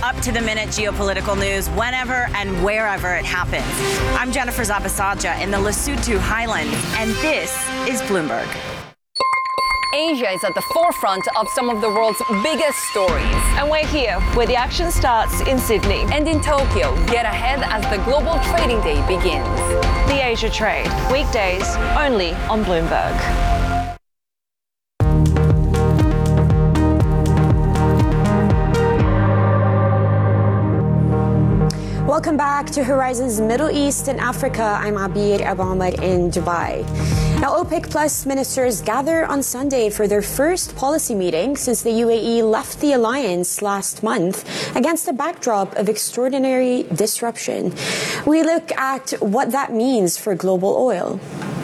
up-to-the-minute geopolitical news whenever and wherever it happens. I'm Jennifer Zabasaja in the Lesotho Highlands, and this is Bloomberg. Asia is at the forefront of some of the world's biggest stories. And we're here, where the action starts in Sydney. And in Tokyo, get ahead as the global trading day begins. The Asia Trade, weekdays only on Bloomberg. Welcome back to Horizons Middle East and Africa. I'm Abir Abahmed in Dubai. Now, OPEC Plus ministers gather on Sunday for their first policy meeting since the UAE left the alliance last month against a backdrop of extraordinary disruption. We look at what that means for global oil.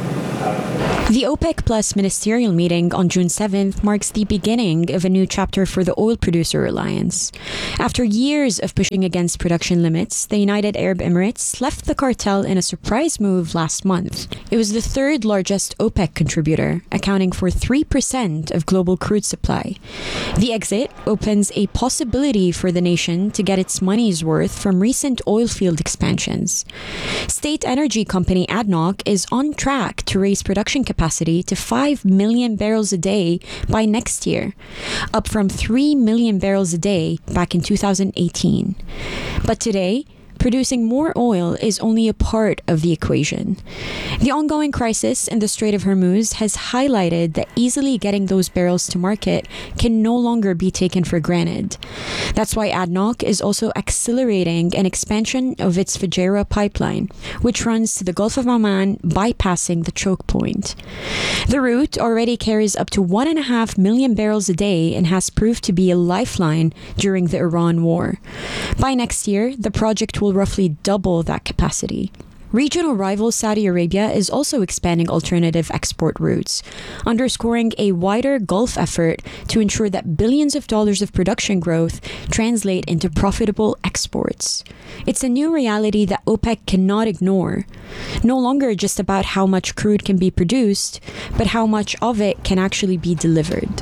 The OPEC Plus ministerial meeting on June 7th marks the beginning of a new chapter for the oil producer alliance. After years of pushing against production limits, the United Arab Emirates left the cartel in a surprise move last month. It was the third largest OPEC contributor, accounting for 3% of global crude supply. The exit opens a possibility for the nation to get its money's worth from recent oil field expansions. State energy company ADNOC is on track to raise production capacity to 5 million barrels a day by next year, up from 3 million barrels a day back in 2018. But today, producing more oil is only a part of the equation. The ongoing crisis in the Strait of Hormuz has highlighted that easily getting those barrels to market can no longer be taken for granted. That's why ADNOC is also accelerating an expansion of its Fujairah pipeline, which runs to the Gulf of Oman, bypassing the choke point. The route already carries up to 1.5 million barrels a day and has proved to be a lifeline during the Iran war. By next year, the project will roughly double that capacity. Regional rival Saudi Arabia is also expanding alternative export routes, underscoring a wider Gulf effort to ensure that billions of dollars of production growth translate into profitable exports. It's a new reality that OPEC cannot ignore. No longer just about how much crude can be produced, but how much of it can actually be delivered.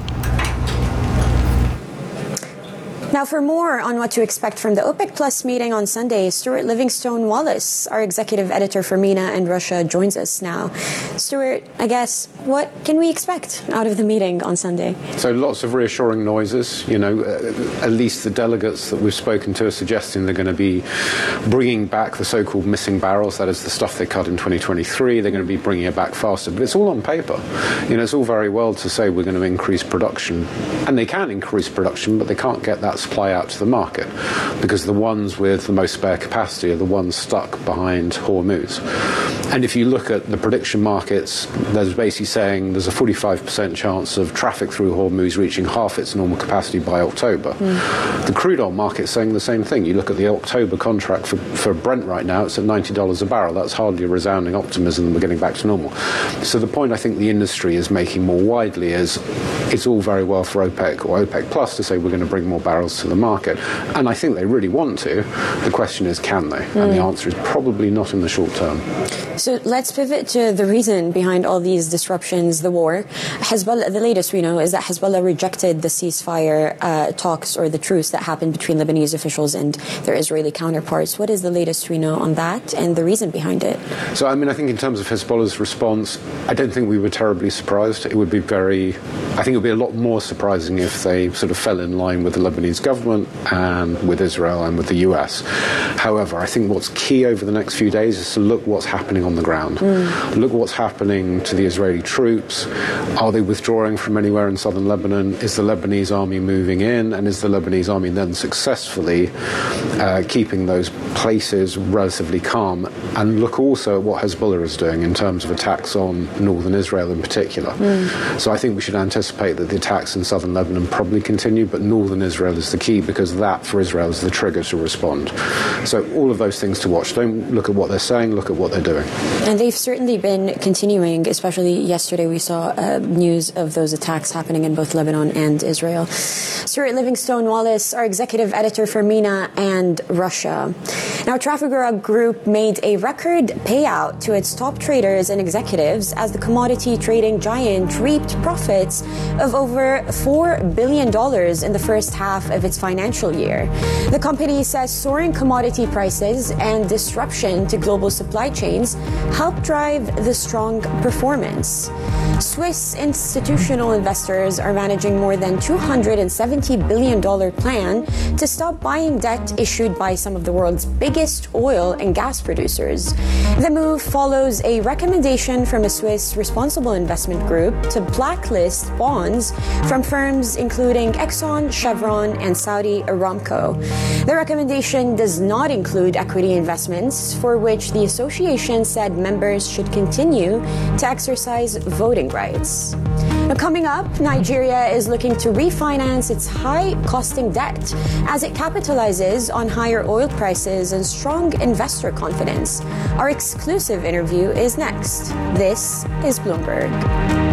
Now, for more on what to expect from the OPEC Plus meeting on Sunday, Stuart Livingstone-Wallace, our executive editor for MENA and Russia, joins us now. Stuart, I guess, what can we expect out of the meeting on Sunday? So lots of reassuring noises. You know, at least the delegates that we've spoken to are suggesting they're going to be bringing back the so-called missing barrels. That is the stuff they cut in 2023. They're going to be bringing it back faster. But it's all on paper. You know, it's all very well to say we're going to increase production. And they can increase production, but they can't get that supply out to the market because the ones with the most spare capacity are the ones stuck behind Hormuz. And if you look at the prediction markets, there's basically saying there's a 45% chance of traffic through Hormuz reaching half its normal capacity by October. The crude oil market's saying the same thing. You look at the October contract for Brent right now, it's at $90 a barrel. That's hardly a resounding optimism that we're getting back to normal. So the point I think the industry is making more widely is it's all very well for OPEC or OPEC Plus to say we're going to bring more barrels to the market. And I think they really want to. The question is, can they? And the answer is probably not in the short term. So let's pivot to the reason behind all these disruptions, the war. Hezbollah, the latest we know is that Hezbollah rejected the ceasefire talks or the truce that happened between Lebanese officials and their Israeli counterparts. What is the latest we know on that and the reason behind it? So, I mean, I think in terms of Hezbollah's response, I don't think we were terribly surprised. It would be I think it would be a lot more surprising if they sort of fell in line with the Lebanese government and with Israel and with the US. However, I think what's key over the next few days is to look what's happening on the ground. Look what's happening to the Israeli troops. Are they withdrawing from anywhere in southern Lebanon? Is the Lebanese army moving in? And is the Lebanese army then successfully keeping those places relatively calm? And look also at what Hezbollah is doing in terms of attacks on northern Israel in particular. So I think we should anticipate that the attacks in southern Lebanon probably continue, but northern Israel is the key because that for Israel is the trigger to respond. So all of those things to watch. Don't look at what they're saying, look at what they're doing. And they've certainly been continuing, especially yesterday we saw news of those attacks happening in both Lebanon and Israel. Stuart Livingstone-Wallace, our executive editor for MENA and Russia. Now, Trafigura Group made a record payout to its top traders and executives as the commodity trading giant reaped profits of over $4 billion in the first half of its financial year. The company says soaring commodity prices and disruption to global supply chains helped drive the strong performance. Swiss institutional investors are managing more than $270 billion plan to stop buying debt issued by some of the world's biggest oil and gas producers. The move follows a recommendation from a Swiss responsible investment group to blacklist bonds from firms including Exxon, Chevron, and Saudi Aramco. The recommendation does not include equity investments, for which the association said members should continue to exercise voting rights. Now, coming up, Nigeria is looking to refinance its high-costing debt as it capitalizes on higher oil prices and strong investor confidence. Our exclusive interview is next. This is Bloomberg.